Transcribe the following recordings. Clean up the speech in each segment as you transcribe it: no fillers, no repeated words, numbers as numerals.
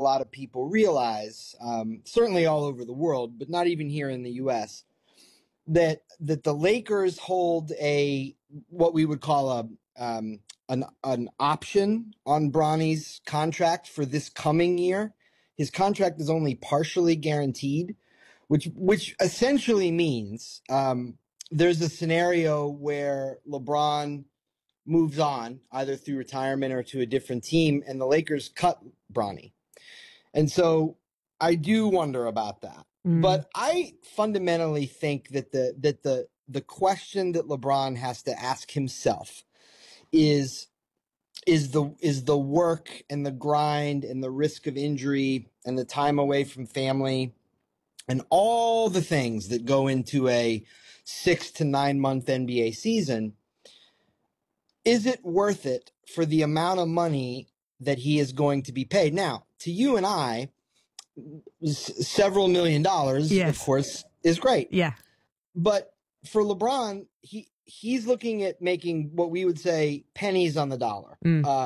lot of people realize, certainly all over the world, but not even here in the U.S., that the Lakers hold what we would call an option on Bronny's contract for this coming year. His contract is only partially guaranteed, which essentially means there's a scenario where LeBron moves on either through retirement or to a different team, and the Lakers cut Bronny. And so I do wonder about that. But I fundamentally think that the question that LeBron has to ask himself is the work and the grind and the risk of injury and the time away from family and all the things that go into a 6 to 9 month NBA season. Is it worth it for the amount of money that he is going to be paid? Now, to you and I, several $1 million, of course, is great. Yeah. But for LeBron, he's looking at making what we would say pennies on the dollar,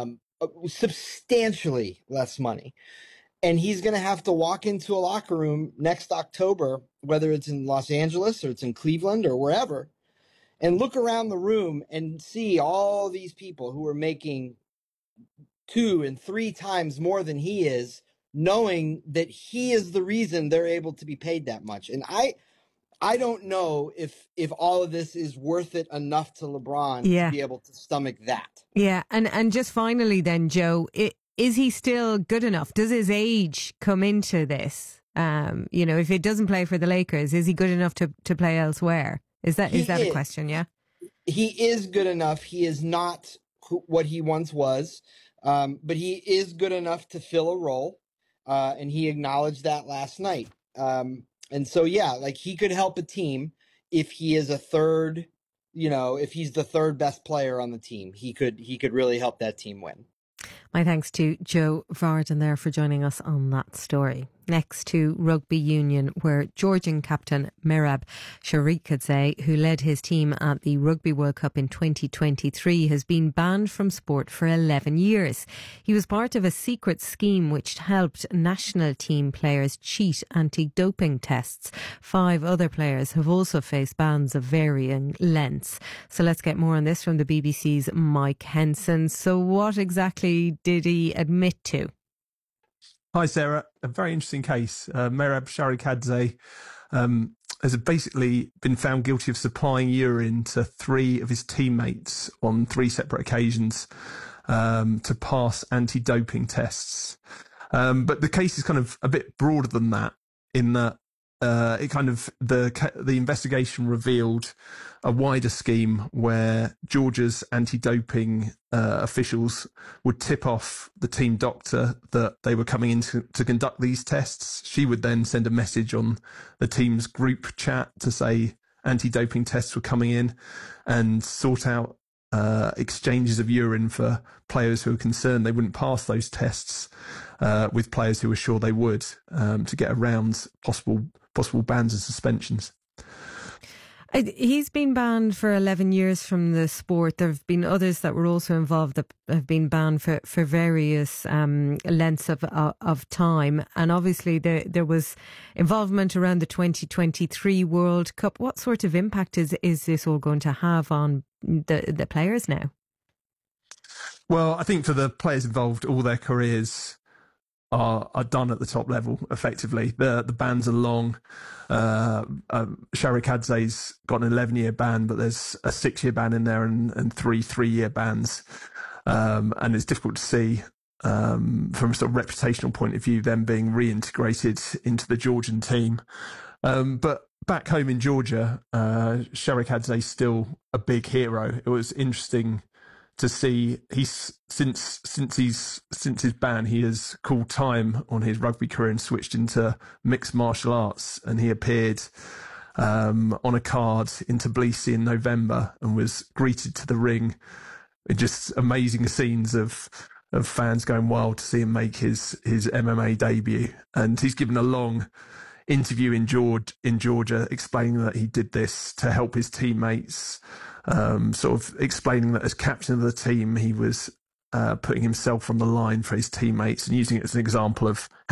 substantially less money. And he's going to have to walk into a locker room next October, whether it's in Los Angeles or it's in Cleveland or wherever, and look around the room and see all these people who are making 2 and 3 times more than he is, knowing that he is the reason they're able to be paid that much. And I don't know if all of this is worth it enough to LeBron to be able to stomach that. Yeah. And just finally then, Joe, is he still good enough? Does his age come into this? If he doesn't play for the Lakers, is he good enough to play elsewhere? Is that a question? Yeah. He is good enough. He is not what he once was, but he is good enough to fill a role. And he acknowledged that last night. And so, he could help a team if he is if he's the third best player on the team, he could really help that team win. My thanks to Joe Varden there for joining us on that story. Next to rugby union, where Georgian captain Merab Sharikadze, who led his team at the Rugby World Cup in 2023, has been banned from sport for 11 years. He was part of a secret scheme which helped national team players cheat anti-doping tests. 5 other players have also faced bans of varying lengths. So let's get more on this from the BBC's Mike Henson. So what exactly did he admit to? Hi, Sarah. A very interesting case. Merab Sharikadze has basically been found guilty of supplying urine to 3 of his teammates on 3 separate occasions to pass anti-doping tests. But the case is kind of a bit broader than that, in that the investigation revealed a wider scheme where Georgia's anti-doping officials would tip off the team doctor that they were coming in to conduct these tests. She would then send a message on the team's group chat to say anti-doping tests were coming in, and sort out exchanges of urine for players who were concerned they wouldn't pass those tests with players who were sure they would, to get around possible bans and suspensions. He's been banned for 11 years from the sport. There have been others that were also involved that have been banned for various lengths of time. And obviously there was involvement around the 2023 World Cup. What sort of impact is this all going to have on the players now? Well, I think for the players involved, all their careers are done at the top level, effectively. The bans are long. Sharikadze's got an 11-year ban, but there's a 6-year ban in there and 3 3-year bans. And it's difficult to see, from a sort of reputational point of view, them being reintegrated into the Georgian team. But back home in Georgia, Sharikadze's still a big hero. It was interesting to see since his ban, he has called time on his rugby career and switched into mixed martial arts, and he appeared on a card in Tbilisi in November and was greeted to the ring in just amazing scenes of fans going wild to see him make his MMA debut. And he's given a long interview in Georgia explaining that he did this to help his teammates, sort of explaining that as captain of the team, he was putting himself on the line for his teammates and using it as an example of